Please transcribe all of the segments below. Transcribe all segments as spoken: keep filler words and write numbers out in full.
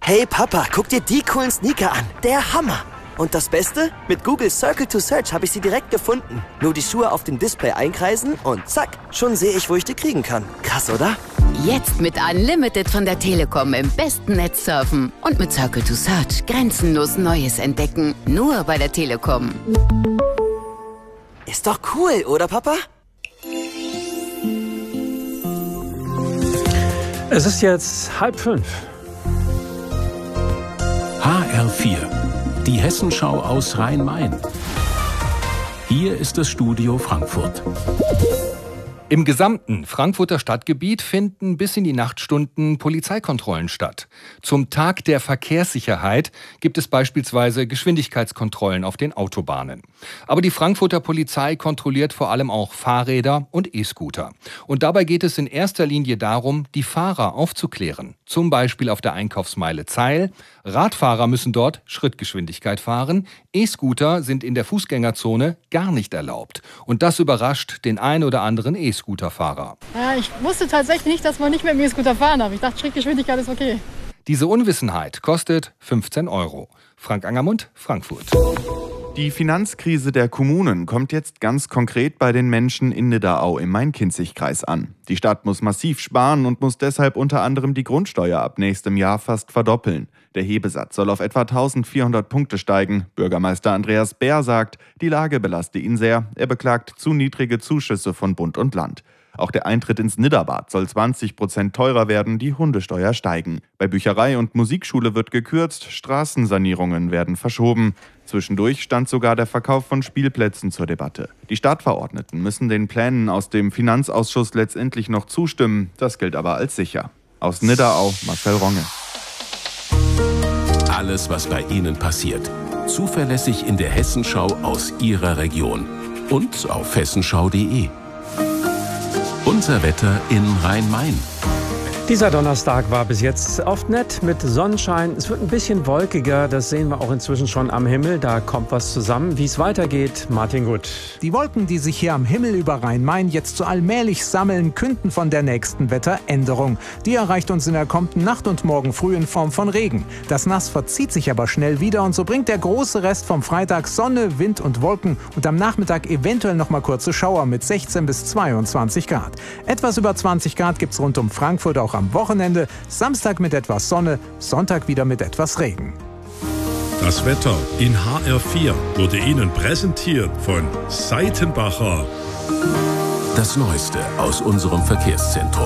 Hey Papa, guck dir die coolen Sneaker an. Der Hammer. Und das Beste? Mit Google Circle to Search habe ich sie direkt gefunden. Nur die Schuhe auf dem Display einkreisen und zack, schon sehe ich, wo ich die kriegen kann. Krass, oder? Jetzt mit Unlimited von der Telekom im besten Netz surfen. Und mit Circle to Search grenzenlos Neues entdecken. Nur bei der Telekom. Ist doch cool, oder Papa? Es ist jetzt halb fünf. H R vier, die Hessenschau aus Rhein-Main. Hier ist das Studio Frankfurt. Im gesamten Frankfurter Stadtgebiet finden bis in die Nachtstunden Polizeikontrollen statt. Zum Tag der Verkehrssicherheit gibt es beispielsweise Geschwindigkeitskontrollen auf den Autobahnen. Aber die Frankfurter Polizei kontrolliert vor allem auch Fahrräder und E-Scooter. Und dabei geht es in erster Linie darum, die Fahrer aufzuklären. Zum Beispiel auf der Einkaufsmeile Zeil. Radfahrer müssen dort Schrittgeschwindigkeit fahren. E-Scooter sind in der Fußgängerzone gar nicht erlaubt. Und das überrascht den ein oder anderen E-Scooter-Fahrer. Ja, ich wusste tatsächlich nicht, dass man nicht mit dem E-Scooter fahren darf. Ich dachte, Schrittgeschwindigkeit ist okay. Diese Unwissenheit kostet fünfzehn Euro. Frank Angermund, Frankfurt. Die Finanzkrise der Kommunen kommt jetzt ganz konkret bei den Menschen in Nidderau im Main-Kinzig-Kreis an. Die Stadt muss massiv sparen und muss deshalb unter anderem die Grundsteuer ab nächstem Jahr fast verdoppeln. Der Hebesatz soll auf etwa eintausendvierhundert Punkte steigen. Bürgermeister Andreas Bär sagt, die Lage belaste ihn sehr. Er beklagt zu niedrige Zuschüsse von Bund und Land. Auch der Eintritt ins Nidderbad soll zwanzig Prozent teurer werden, die Hundesteuer steigen. Bei Bücherei und Musikschule wird gekürzt, Straßensanierungen werden verschoben. Zwischendurch stand sogar der Verkauf von Spielplätzen zur Debatte. Die Stadtverordneten müssen den Plänen aus dem Finanzausschuss letztendlich noch zustimmen. Das gilt aber als sicher. Aus Nidderau, Marcel Ronge. Alles, was bei Ihnen passiert. Zuverlässig in der Hessenschau aus Ihrer Region. Und auf hessenschau punkt de. Unser Wetter in Rhein-Main. Dieser Donnerstag war bis jetzt oft nett mit Sonnenschein. Es wird ein bisschen wolkiger, das sehen wir auch inzwischen schon am Himmel. Da kommt was zusammen. Wie es weitergeht, Martin Gut. Die Wolken, die sich hier am Himmel über Rhein-Main jetzt so allmählich sammeln, künden von der nächsten Wetteränderung. Die erreicht uns in der kommenden Nacht und morgen früh in Form von Regen. Das Nass verzieht sich aber schnell wieder und so bringt der große Rest vom Freitag Sonne, Wind und Wolken und am Nachmittag eventuell noch mal kurze Schauer mit sechzehn bis zweiundzwanzig Grad. Etwas über zwanzig Grad gibt's rund um Frankfurt auch am Wochenende, Samstag mit etwas Sonne, Sonntag wieder mit etwas Regen. Das Wetter in H R vier wurde Ihnen präsentiert von Seitenbacher. Das Neueste aus unserem Verkehrszentrum.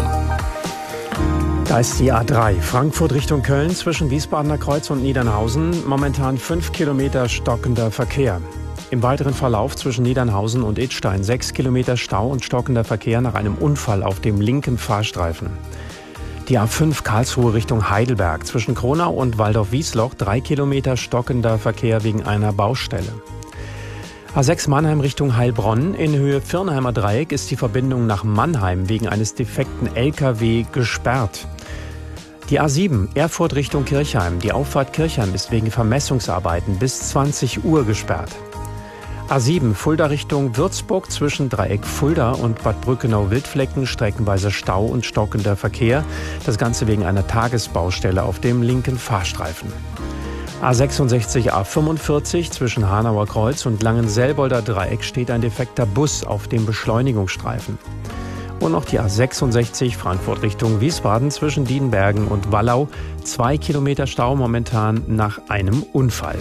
Da ist die A drei, Frankfurt Richtung Köln zwischen Wiesbadener Kreuz und Niedernhausen. Momentan fünf Kilometer stockender Verkehr. Im weiteren Verlauf zwischen Niedernhausen und Idstein sechs Kilometer Stau und stockender Verkehr nach einem Unfall auf dem linken Fahrstreifen. Die A fünf Karlsruhe Richtung Heidelberg zwischen Kronau und Waldorf-Wiesloch drei Kilometer stockender Verkehr wegen einer Baustelle. A sechs Mannheim Richtung Heilbronn in Höhe Firnheimer Dreieck ist die Verbindung nach Mannheim wegen eines defekten L K W gesperrt. Die A sieben Erfurt Richtung Kirchheim. Die Auffahrt Kirchheim ist wegen Vermessungsarbeiten bis zwanzig Uhr gesperrt. A sieben Fulda Richtung Würzburg zwischen Dreieck Fulda und Bad Brückenau-Wildflecken streckenweise Stau und stockender Verkehr. Das Ganze wegen einer Tagesbaustelle auf dem linken Fahrstreifen. A sechsundsechzig A fünfundvierzig zwischen Hanauer Kreuz und Langenselbolder Dreieck steht ein defekter Bus auf dem Beschleunigungsstreifen. Und noch die A sechsundsechzig Frankfurt Richtung Wiesbaden zwischen Dienbergen und Wallau. Zwei Kilometer Stau momentan nach einem Unfall.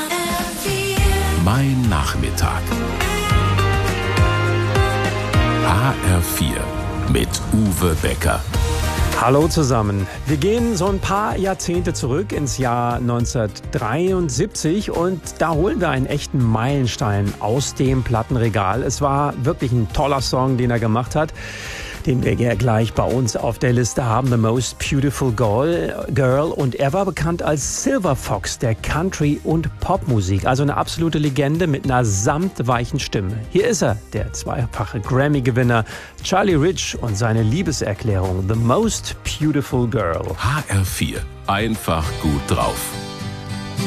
Mein Nachmittag. H R vier mit Uwe Becker. Hallo zusammen. Wir gehen so ein paar Jahrzehnte zurück ins Jahr neunzehnhundertdreiundsiebzig und da holen wir einen echten Meilenstein aus dem Plattenregal. Es war wirklich ein toller Song, den er gemacht hat, den wir ja gleich bei uns auf der Liste haben, The Most Beautiful Girl. Und er war bekannt als Silver Fox der Country- und Popmusik. Also eine absolute Legende mit einer samtweichen Stimme. Hier ist er, der zweifache Grammy-Gewinner Charlie Rich und seine Liebeserklärung The Most Beautiful Girl. H R vier. Einfach gut drauf.